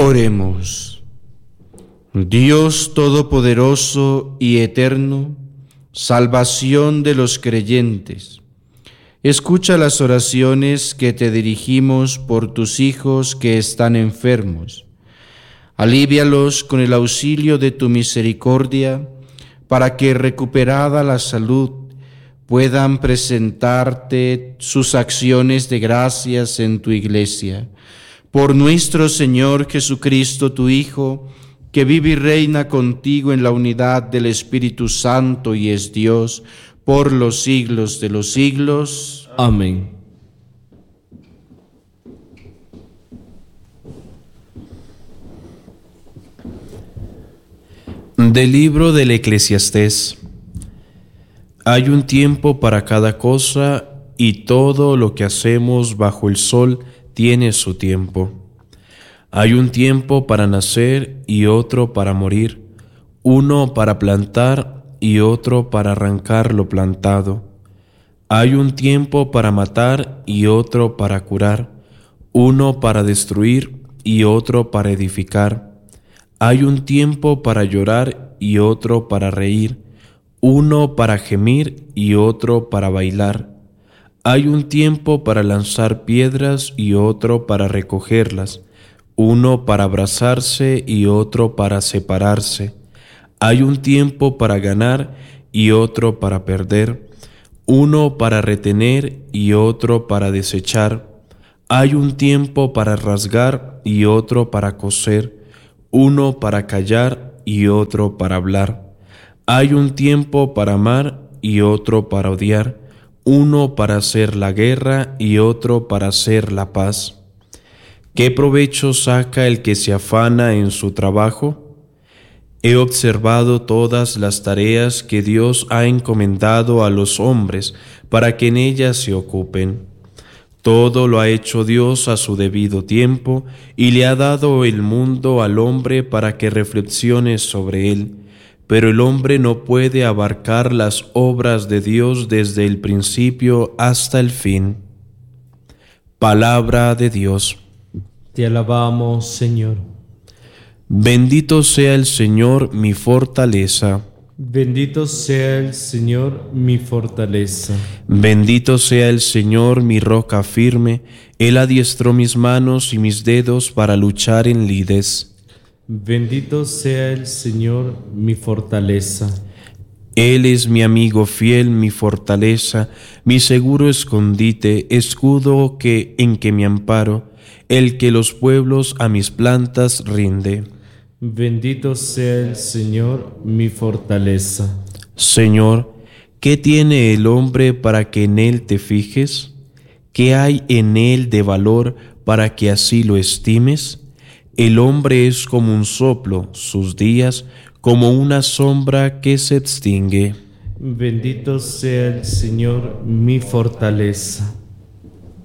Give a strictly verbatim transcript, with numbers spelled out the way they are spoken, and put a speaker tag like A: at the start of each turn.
A: Oremos. Dios Todopoderoso y Eterno, salvación de los creyentes, escucha las oraciones que te dirigimos por tus hijos que están enfermos. Alívialos con el auxilio de tu misericordia, para que, recuperada la salud, puedan presentarte sus acciones de gracias en tu iglesia. Por nuestro Señor Jesucristo, tu Hijo, que vive y reina contigo en la unidad del Espíritu Santo y es Dios, por los siglos de los siglos.
B: Amén. Del libro del Eclesiastés. Hay un tiempo para cada cosa, y todo lo que hacemos bajo el sol tiene su tiempo. Hay un tiempo para nacer y otro para morir, uno para plantar y otro para arrancar lo plantado. Hay un tiempo para matar y otro para curar, uno para destruir y otro para edificar. Hay un tiempo para llorar y otro para reír, uno para gemir y otro para bailar. Hay un tiempo para lanzar piedras y otro para recogerlas, uno para abrazarse y otro para separarse. Hay un tiempo para ganar y otro para perder, uno para retener y otro para desechar. Hay un tiempo para rasgar y otro para coser, uno para callar y otro para hablar. Hay un tiempo para amar y otro para odiar, uno para hacer la guerra y otro para hacer la paz. ¿Qué provecho saca el que se afana en su trabajo? He observado todas las tareas que Dios ha encomendado a los hombres para que en ellas se ocupen. Todo lo ha hecho Dios a su debido tiempo y le ha dado el mundo al hombre para que reflexione sobre él. Pero el hombre no puede abarcar las obras de Dios desde el principio hasta el fin. Palabra de Dios.
C: Te alabamos, Señor.
B: Bendito sea el Señor, mi fortaleza.
C: Bendito sea el Señor, mi fortaleza.
B: Bendito sea el Señor, mi roca firme. Él adiestró mis manos y mis dedos para luchar en lides.
C: Bendito sea el Señor, mi fortaleza.
B: Él es mi amigo fiel, mi fortaleza, mi seguro escondite, escudo que, en que me amparo, el que los pueblos a mis plantas rinde.
C: Bendito sea el Señor, mi fortaleza.
B: Señor, ¿qué tiene el hombre para que en él te fijes? ¿Qué hay en él de valor para que así lo estimes? El hombre es como un soplo, sus días como una sombra que se extingue.
C: Bendito sea el Señor, mi fortaleza.